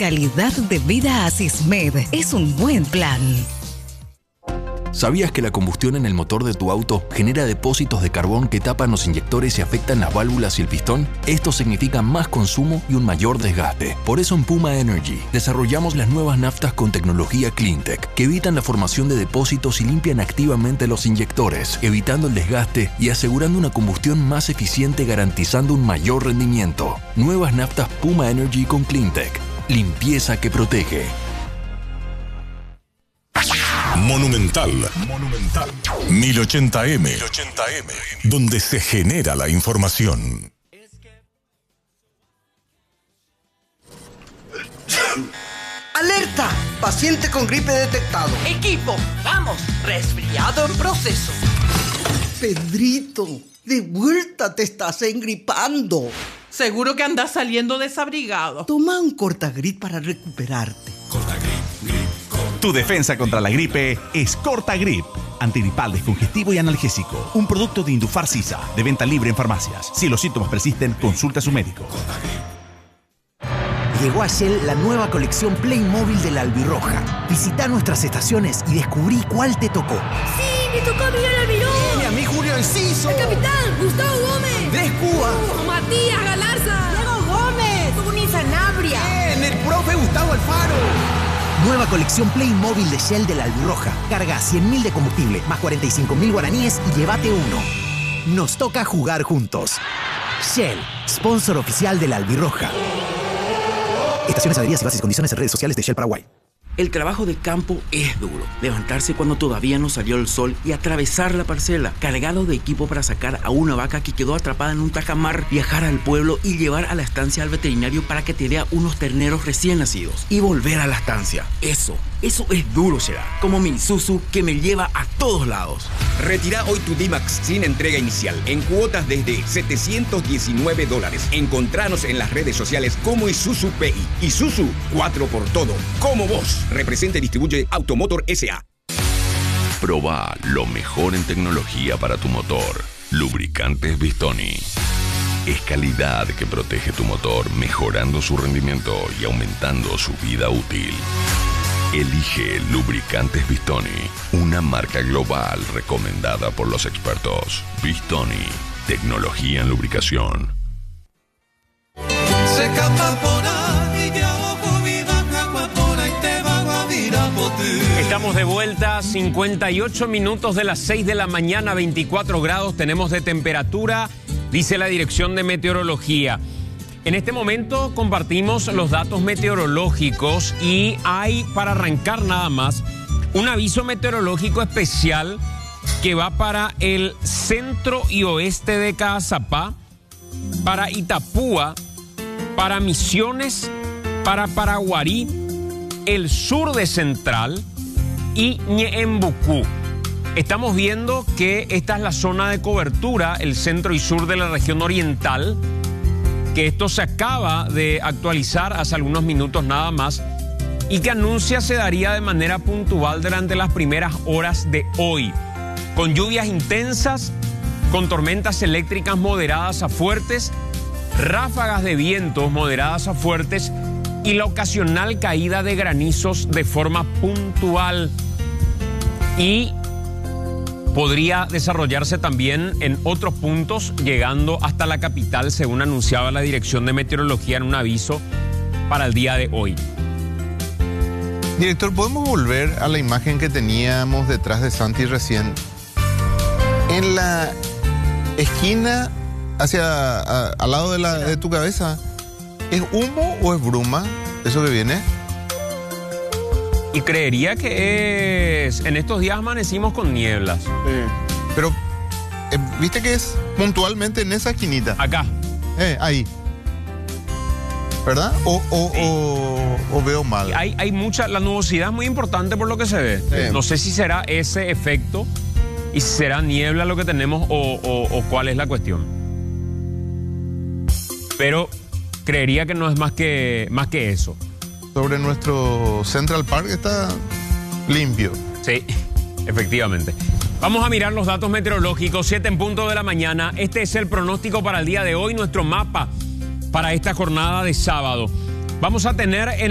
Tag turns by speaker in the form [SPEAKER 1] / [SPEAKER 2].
[SPEAKER 1] calidad de vida a Sismed es un buen plan.
[SPEAKER 2] ¿Sabías que la combustión en el motor de tu auto genera depósitos de carbón que tapan los inyectores y afectan las válvulas y el pistón? Esto significa más consumo y un mayor desgaste. Por eso en Puma Energy desarrollamos las nuevas naftas con tecnología CleanTech que evitan la formación de depósitos y limpian activamente los inyectores, evitando el desgaste y asegurando una combustión más eficiente, garantizando un mayor rendimiento. Nuevas naftas Puma Energy con CleanTech. Limpieza que protege.
[SPEAKER 3] Monumental 1080m, donde se genera la información.
[SPEAKER 4] ¡Alerta! Paciente con gripe detectado.
[SPEAKER 5] Equipo, vamos, resfriado en proceso.
[SPEAKER 4] Pedrito, de vuelta te estás engripando.
[SPEAKER 5] Seguro que andas saliendo desabrigado.
[SPEAKER 4] Toma un Cortagrip para recuperarte.
[SPEAKER 6] Tu defensa contra la gripe es Cortagrip. Antigripal, descongestivo y analgésico. Un producto de Indufar Sisa, de venta libre en farmacias. Si los síntomas persisten, consulta a su médico.
[SPEAKER 7] Llegó a Shell la nueva colección Playmobil de la Albirroja. Visita nuestras estaciones y descubrí cuál te tocó.
[SPEAKER 8] ¡Sí! ¡Me tocó Miguel Almirón!
[SPEAKER 7] ¡Y a mí Julio Enciso!
[SPEAKER 8] ¡El capitán Gustavo Gómez!
[SPEAKER 7] ¡Andrés Cuba!
[SPEAKER 8] ¡Matías Galarza! ¡Diego Gómez! ¡Tuni Sanabria!
[SPEAKER 7] ¡El profe Gustavo Alfaro! Nueva colección Playmobil de Shell de la Albirroja. Carga 100.000 de combustible más 45.000 guaraníes y llévate uno. Nos toca jugar juntos. Shell, sponsor oficial de la Albirroja. Estaciones, adheridas y bases y condiciones en redes sociales de Shell Paraguay.
[SPEAKER 9] El trabajo de campo es duro. Levantarse cuando todavía no salió el sol y atravesar la parcela, cargado de equipo para sacar a una vaca que quedó atrapada en un tajamar, viajar al pueblo y llevar a la estancia al veterinario para que te dé unos terneros recién nacidos. Y volver a la estancia. Eso es duro, será. Como mi Isuzu que me lleva a todos lados.
[SPEAKER 10] Retira hoy tu D-Max sin entrega inicial, en cuotas desde $719. Encontranos en las redes sociales como Isuzu PI. Isuzu, 4 por todo. Como vos. Representa y distribuye Automotor S.A.
[SPEAKER 11] Proba lo mejor en tecnología para tu motor. Lubricantes Bistoni. Es calidad que protege tu motor, mejorando su rendimiento y aumentando su vida útil. Elige Lubricantes Bistoni, una marca global recomendada por los expertos. Bistoni, tecnología en lubricación.
[SPEAKER 12] Estamos de vuelta, 58 minutos de las 6 de la mañana, 24 grados tenemos de temperatura, dice la Dirección de Meteorología. En este momento compartimos los datos meteorológicos y hay, para arrancar nada más, un aviso meteorológico especial que va para el centro y oeste de Caazapá, para Itapúa, para Misiones, para Paraguarí, el sur de Central y Ñeembucú. Estamos viendo que esta es la zona de cobertura, el centro y sur de la región oriental, que esto se acaba de actualizar hace algunos minutos nada más y que anuncia se daría de manera puntual durante las primeras horas de hoy, con lluvias intensas, con tormentas eléctricas moderadas a fuertes, ráfagas de vientos moderadas a fuertes y la ocasional caída de granizos de forma puntual. Y podría desarrollarse también en otros puntos, llegando hasta la capital, según anunciaba la Dirección de Meteorología en un aviso para el día de hoy.
[SPEAKER 13] Director, ¿podemos volver a la imagen que teníamos detrás de Santi recién? En la esquina, al lado de tu cabeza, ¿es humo o es bruma eso que viene?
[SPEAKER 12] Y creería que es... En estos días amanecimos con nieblas.
[SPEAKER 13] Sí. Pero, ¿viste que es puntualmente en esa esquinita?
[SPEAKER 12] Acá.
[SPEAKER 13] Ahí. ¿Verdad? O veo mal.
[SPEAKER 12] Hay mucha... La nubosidad es muy importante por lo que se ve. Sí. No sé si será ese efecto y si será niebla lo que tenemos o cuál es la cuestión. Pero creería que no es más que eso.
[SPEAKER 13] Sobre nuestro Central Park está limpio.
[SPEAKER 12] Sí, efectivamente. Vamos a mirar los datos meteorológicos, 7 en punto de la mañana. Este es el pronóstico para el día de hoy, nuestro mapa para esta jornada de sábado. Vamos a tener